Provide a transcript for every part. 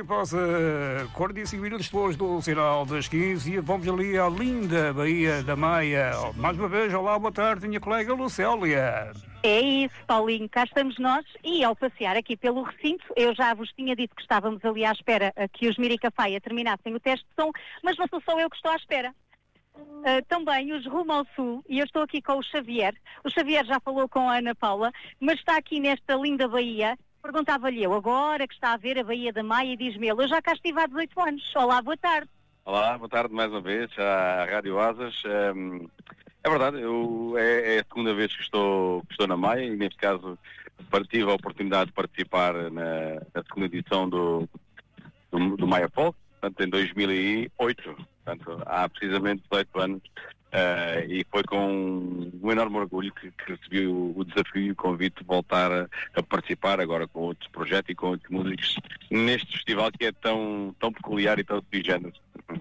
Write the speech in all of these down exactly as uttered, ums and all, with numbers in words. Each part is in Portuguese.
e passa quarenta e cinco minutos depois do sinal das quinze e vamos ali à linda Baía da Maia. Mais uma vez, olá, boa tarde, minha colega Lucélia. É isso, Paulinho, cá estamos nós e ao passear aqui pelo recinto, eu já vos tinha dito que estávamos ali à espera que os Mirica Faia terminassem o teste de som, mas não sou só eu que estou à espera. Uh, também os Rumo ao Sul, e eu estou aqui com o Xavier. O Xavier já falou com a Ana Paula, mas está aqui nesta linda baía. Perguntava-lhe eu, agora que está a ver a Baía da Maia, e diz-me ele, eu já cá estive há dezoito anos. Olá, boa tarde. Olá, boa tarde mais uma vez à Rádio Asas. Um, é verdade, eu, é, é a segunda vez que estou, que estou na Maia, e neste caso tive a oportunidade de participar na, na segunda edição do, do, do Maia Folk, portanto em dois mil e oito, portanto há precisamente dezoito anos, uh, e foi com um enorme orgulho que, que recebi o, o desafio e o convite de voltar a, a participar agora com outros projetos e com outros músicos neste festival que é tão, tão peculiar e tão sui generis.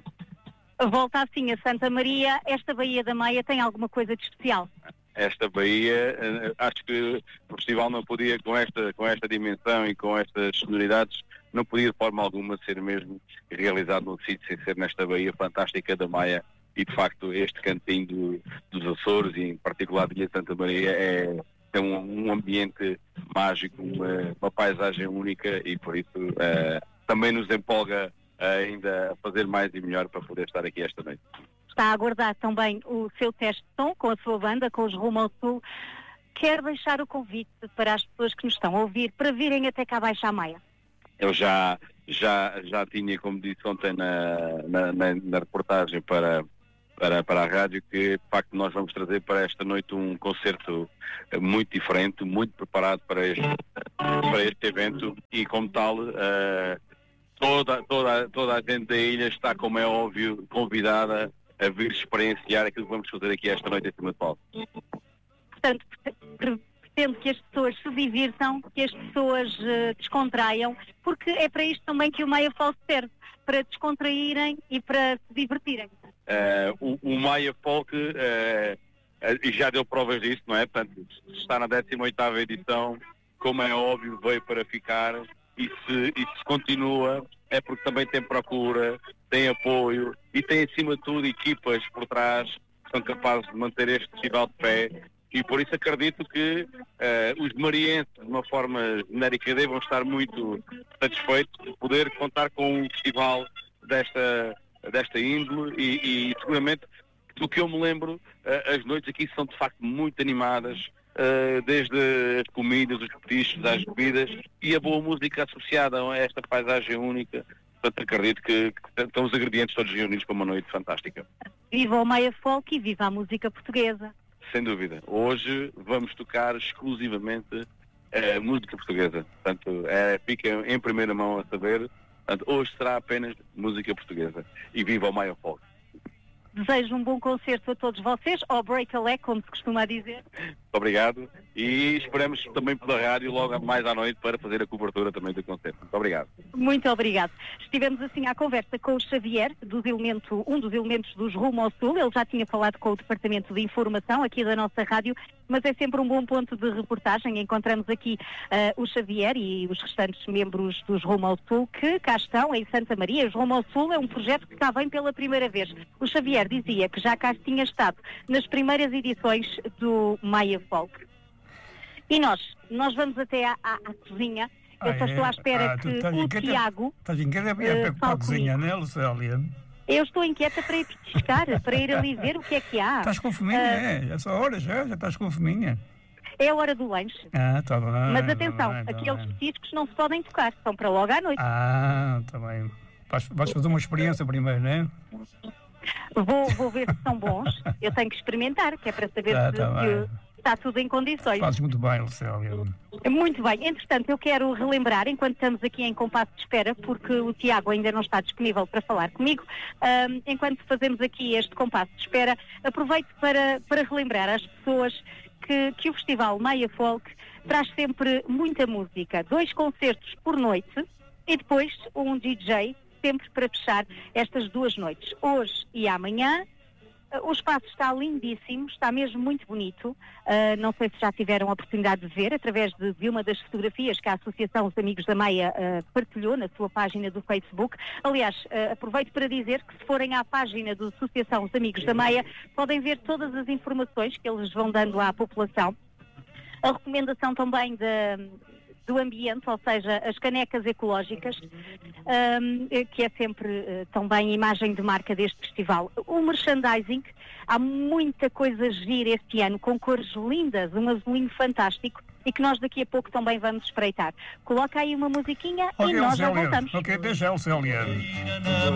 Volta assim a Santa Maria, esta Baía da Maia tem alguma coisa de especial? Esta Baía, acho que o festival não podia, com esta, com esta dimensão e com estas sonoridades, não podia de forma alguma ser mesmo realizado num sítio sem ser nesta Baía fantástica da Maia. E de facto este cantinho do, dos Açores, e em particular de Ilha Santa Maria, é, tem um, um ambiente mágico, uma, uma paisagem única, e por isso uh, também nos empolga uh, ainda a fazer mais e melhor para poder estar aqui esta noite. Está a aguardar também o seu teste de som com a sua banda, com os Rumo ao Sul. Quer deixar o convite para as pessoas que nos estão a ouvir para virem até cá abaixo à Maia? Eu já, já, já tinha, como disse ontem na, na, na, na reportagem para, para, para a rádio, que de facto nós vamos trazer para esta noite um concerto muito diferente, muito preparado para este, para este evento, e como tal uh, toda, toda, toda a gente da ilha está, como é óbvio, convidada a vir experienciar aquilo que vamos fazer aqui esta noite em cima de palco. Portanto, pretendo que as pessoas se divirtam, que as pessoas uh, descontraiam, porque é para isto também que o Maia Folk serve, para descontraírem e para se divertirem. Uh, o, o Maia Folk uh, uh, já deu provas disso, não é? Portanto, está na décima oitava edição, como é óbvio, veio para ficar, e se, e se continua é porque também tem procura, tem apoio e tem, acima de tudo, equipas por trás que são capazes de manter este festival de pé, e por isso acredito que uh, os marienses, de uma forma genérica, devam estar muito satisfeitos de poder contar com um festival desta, desta índole, e, e seguramente, do que eu me lembro, uh, as noites aqui são de facto muito animadas, uh, desde as comidas, os petiscos, às bebidas, e a boa música associada a esta paisagem única. Portanto, acredito que, que estão os ingredientes todos reunidos para uma noite fantástica. Viva o Maia Folk e viva a música portuguesa! Sem dúvida. Hoje vamos tocar exclusivamente a música portuguesa. Portanto, é, fica em primeira mão a saber. Portanto, hoje será apenas música portuguesa. E viva o Maia Folk! Desejo um bom concerto a todos vocês, ou break a leg, como se costuma dizer. Muito obrigado. E esperamos também pela rádio logo mais à noite para fazer a cobertura também do concerto. Muito obrigado. Muito obrigado. Estivemos assim à conversa com o Xavier, dos elemento, um dos elementos dos Rumo ao Sul. Ele já tinha falado com o Departamento de Informação aqui da nossa rádio, mas é sempre um bom ponto de reportagem. Encontramos aqui uh, o Xavier e os restantes membros dos Rumo ao Sul, que cá estão em Santa Maria. Os Rumo ao Sul é um projeto que cá vem pela primeira vez. O Xavier dizia que já cá tinha estado nas primeiras edições do Maia Folk. E nós, nós vamos até à, à, à cozinha. Eu ah, só é? estou à espera ah, que estás o inquieta, Tiago... Estás inquieta é para, uh, para a cozinha, não é, Lucélia? Eu estou inquieta para ir petiscar, para ir ali ver o que é que há. Estás com fominha, uh, é? Já são horas, já, já estás com fominha. É a hora do lanche. Ah, está bem. Mas atenção, tá bem, tá aqueles bem. petiscos não se podem tocar, são para logo à noite. Ah, está bem. Vais, vais fazer uma experiência primeiro, não é? Vou, vou ver se são bons. Eu tenho que experimentar, que é para saber Tá, se, tá se está tudo em condições. Fazes muito bem, Lucélia. Muito bem. Entretanto, eu quero relembrar, enquanto estamos aqui em compasso de espera, porque o Tiago ainda não está disponível para falar comigo, um, enquanto fazemos aqui este compasso de espera, aproveito para, para relembrar às pessoas que, que o Festival Maia Folk traz sempre muita música. Dois concertos por noite e depois um D J, sempre para fechar estas duas noites, hoje e amanhã. O espaço está lindíssimo, está mesmo muito bonito. Uh, não sei se já tiveram a oportunidade de ver, através de, de uma das fotografias que a Associação Os Amigos da Maia uh, partilhou na sua página do Facebook. Aliás, uh, aproveito para dizer que se forem à página da Associação Os Amigos da Maia, podem ver todas as informações que eles vão dando à população. A recomendação também da... do ambiente, ou seja, as canecas ecológicas, um, que é sempre uh, também imagem de marca deste festival. O merchandising, há muita coisa gira este ano, com cores lindas, um azulinho fantástico, e que nós daqui a pouco também vamos espreitar. Coloca aí uma musiquinha okay, e nós Célia. já voltamos. Ok, deixa, Célia.